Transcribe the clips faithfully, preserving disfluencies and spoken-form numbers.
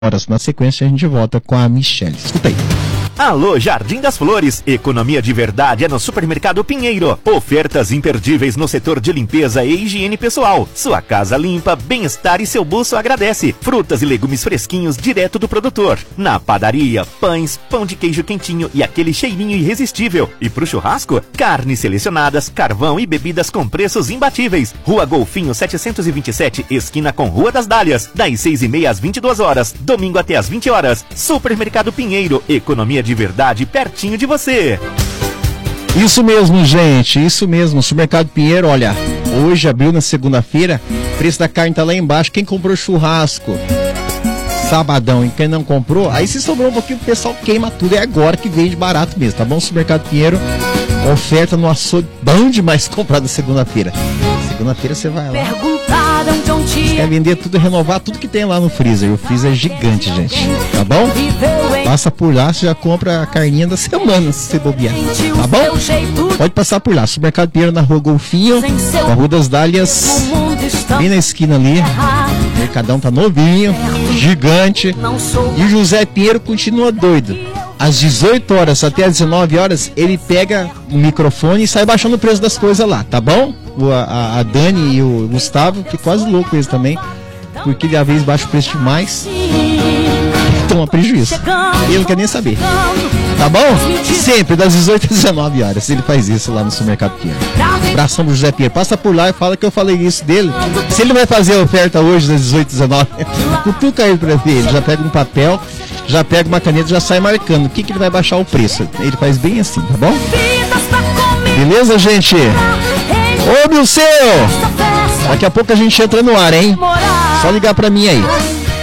horas. Na sequência, a gente volta com a Michele. Escuta aí. Alô, Jardim das Flores. Economia de verdade é no Supermercado Pinheiro. Ofertas imperdíveis no setor de limpeza e higiene pessoal. Sua casa limpa, bem-estar e seu bolso agradece. Frutas e legumes fresquinhos direto do produtor. Na padaria, pães, pão de queijo quentinho e aquele cheirinho irresistível. E pro churrasco, carnes selecionadas, carvão e bebidas com preços imbatíveis. Rua Golfinho setecentos e vinte e sete, esquina com Rua das Dálias. Das seis e meia às vinte e duas horas. Domingo até às vinte horas. Supermercado Pinheiro. Economia de verdade pertinho de você. Isso mesmo, gente, isso mesmo. Supermercado Pinheiro, olha, hoje abriu na segunda-feira, o preço da carne tá lá embaixo. Quem comprou churrasco sabadão e quem não comprou, aí se sobrou um pouquinho, o pessoal queima tudo. É agora que vende barato mesmo, tá bom? Supermercado Pinheiro, oferta no açougue bom demais comprar na segunda-feira. Segunda-feira você vai lá. Você quer vender tudo e renovar tudo que tem lá no freezer. O freezer é gigante, gente. Tá bom? Passa por lá, você já compra a carninha da semana, se você bobear. Tá bom? Pode passar por lá. Supermercado Pinheiro na Rua Golfinho, na Rua das Dálias, bem na esquina ali. O mercadão tá novinho, gigante. E o José Pinheiro continua doido. Às dezoito horas até às dezenove horas, ele pega o microfone e sai baixando o preço das coisas lá, tá bom? O, a, a Dani e o Gustavo, que quase louco eles também, porque ele às vezes baixa o preço demais, toma prejuízo. Ele não quer nem saber, tá bom? Sempre das dezoito às dezenove horas, ele faz isso lá no Supermercado Pinheiro. Abração pro José Pinheiro, passa por lá e fala que eu falei isso dele. Se ele vai fazer a oferta hoje das dezoito às dezenove, cutuca ele pra ver, ele já pega um papel, já pega uma caneta, já sai marcando o que, que ele vai baixar o preço. Ele faz bem assim, tá bom? Beleza, gente? Ô, Milceu! Daqui a pouco a gente entra no ar, hein? Só ligar pra mim aí.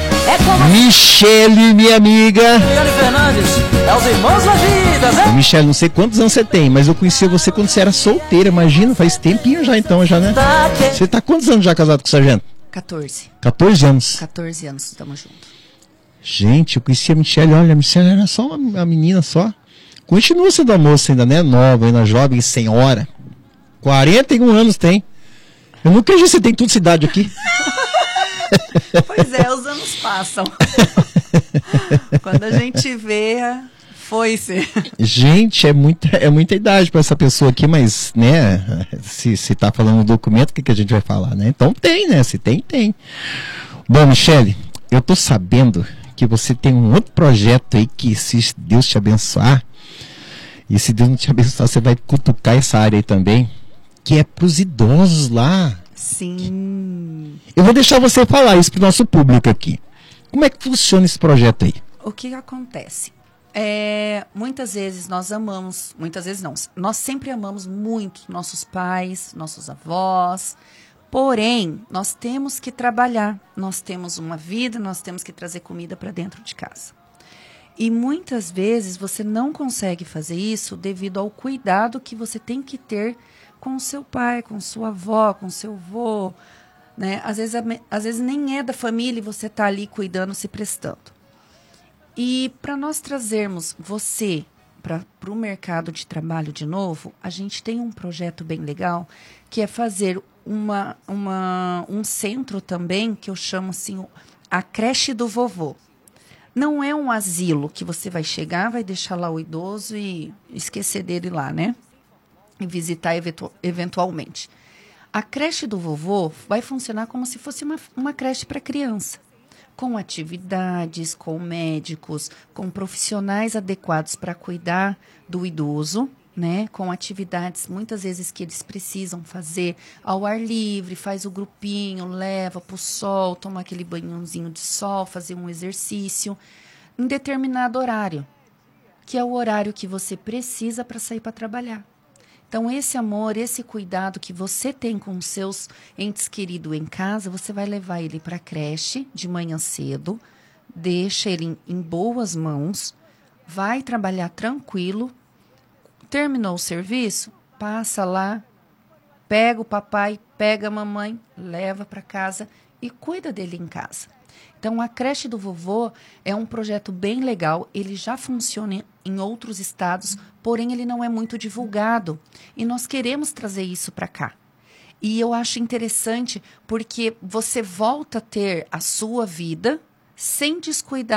Michele, minha amiga. Ô, Michele, não sei quantos anos você tem, mas eu conheci você quando você era solteira. Imagina, faz tempinho já então, já, né? Você tá quantos anos já casado com o sargento? quatorze. quatorze anos? quatorze anos, estamos juntos. Gente, eu conheci a Michele, olha, a Michele era só uma, uma menina só. Continua sendo a moça ainda, né? Nova, ainda jovem, senhora. quarenta e um anos tem. Eu nunca vi você tem toda essa idade aqui. Pois é, os anos passam. Quando a gente vê, foi-se. Gente, é muita, é muita idade para essa pessoa aqui, mas, né, se, se tá falando no documento, o que, que a gente vai falar, né? Então tem, né? Se tem, tem. Bom, Michele, eu tô sabendo que você tem um outro projeto aí que, se Deus te abençoar, e se Deus não te abençoar, você vai cutucar essa área aí também, que é pros idosos lá. Sim. Eu vou deixar você falar isso pro nosso público aqui. Como é que funciona esse projeto aí? O que acontece? É, muitas vezes nós amamos, muitas vezes não, nós sempre amamos muito nossos pais, nossos avós, porém, nós temos que trabalhar, nós temos uma vida, nós temos que trazer comida para dentro de casa. E muitas vezes você não consegue fazer isso devido ao cuidado que você tem que ter com o seu pai, com sua avó, com seu avô, né? Às vezes, às vezes nem é da família e você está ali cuidando, se prestando. E para nós trazermos você para o mercado de trabalho de novo, a gente tem um projeto bem legal, que é fazer uma, uma, um centro também, que eu chamo assim, a creche do vovô. Não é um asilo que você vai chegar, vai deixar lá o idoso e esquecer dele lá, né? E visitar eventu- eventualmente. A creche do vovô vai funcionar como se fosse uma, uma creche para criança, com atividades, com médicos, com profissionais adequados para cuidar do idoso, né? Com atividades muitas vezes que eles precisam fazer ao ar livre, faz o grupinho, leva para o sol, toma aquele banhozinho de sol, fazer um exercício em determinado horário, que é o horário que você precisa para sair para trabalhar. Então, esse amor, esse cuidado que você tem com os seus entes queridos em casa, você vai levar ele para a creche de manhã cedo, deixa ele em, em boas mãos, vai trabalhar tranquilo, terminou o serviço, passa lá, pega o papai, pega a mamãe, leva para casa e cuida dele em casa. Então, a creche do vovô é um projeto bem legal, ele já funciona em outros estados, porém ele não é muito divulgado. E nós queremos trazer isso para cá. E eu acho interessante porque você volta a ter a sua vida, sem descuidar